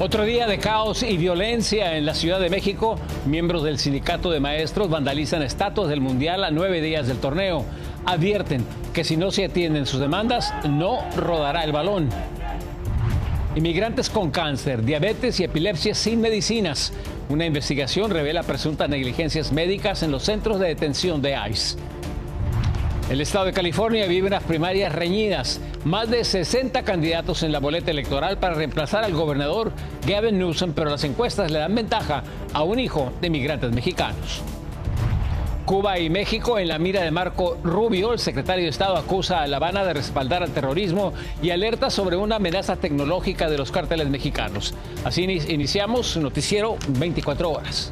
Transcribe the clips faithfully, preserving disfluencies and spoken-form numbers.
Otro día de caos y violencia en la Ciudad de México. Miembros del sindicato de maestros vandalizan estatuas del Mundial a nueve días del torneo. Advierten que si no se atienden sus demandas, no rodará el balón. Inmigrantes con cáncer, diabetes y epilepsia sin medicinas. Una investigación revela presuntas negligencias médicas en los centros de detención de ICE. El estado de California vive unas primarias reñidas. Más de sesenta candidatos en la boleta electoral para reemplazar al gobernador Gavin Newsom, pero las encuestas le dan ventaja a un hijo de inmigrantes mexicanos. Cuba y México en la mira de Marco Rubio. El secretario de Estado acusa a La Habana de respaldar al terrorismo y alerta sobre una amenaza tecnológica de los cárteles mexicanos. Así iniciamos Noticiero veinticuatro horas.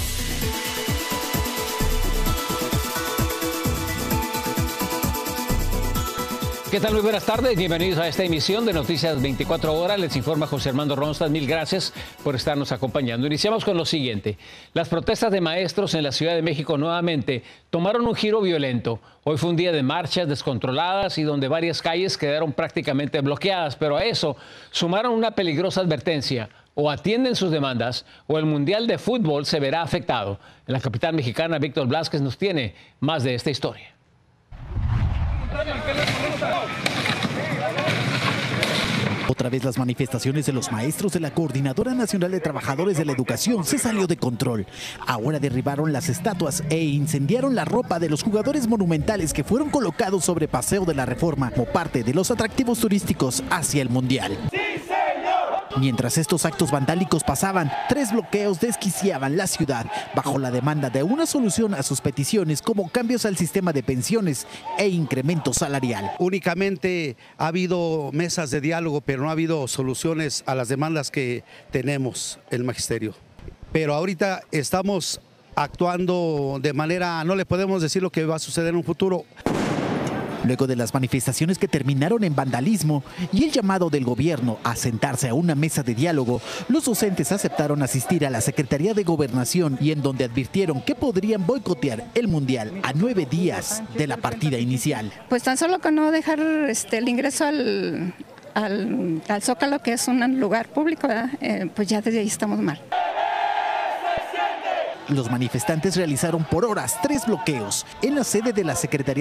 ¿Qué tal? Muy buenas tardes. Bienvenidos a esta emisión de Noticias veinticuatro horas. Les informa José Armando Ronstadt. Mil gracias por estarnos acompañando. Iniciamos con lo siguiente. Las protestas de maestros en la Ciudad de México nuevamente tomaron un giro violento. Hoy fue un día de marchas descontroladas y donde varias calles quedaron prácticamente bloqueadas. Pero a eso sumaron una peligrosa advertencia. O atienden sus demandas o el Mundial de Fútbol se verá afectado. En la capital mexicana, Víctor Blázquez nos tiene más de esta historia. Otra vez las manifestaciones de los maestros de la Coordinadora Nacional de Trabajadores de la Educación se salió de control. Ahora derribaron las estatuas e incendiaron la ropa de los jugadores monumentales que fueron colocados sobre Paseo de la Reforma como parte de los atractivos turísticos hacia el Mundial. Mientras estos actos vandálicos pasaban, tres bloqueos desquiciaban la ciudad bajo la demanda de una solución a sus peticiones como cambios al sistema de pensiones e incremento salarial. Únicamente ha habido mesas de diálogo, pero no ha habido soluciones a las demandas que tenemos el magisterio. Pero ahorita estamos actuando de manera, no le podemos decir lo que va a suceder en un futuro. Luego de las manifestaciones que terminaron en vandalismo y el llamado del gobierno a sentarse a una mesa de diálogo, los docentes aceptaron asistir a la Secretaría de Gobernación y en donde advirtieron que podrían boicotear el Mundial a nueve días de la partida inicial. Pues tan solo con no dejar este, el ingreso al, al, al Zócalo, que es un lugar público, eh, pues ya desde ahí estamos mal. Los manifestantes realizaron por horas tres bloqueos en la sede de la Secretaría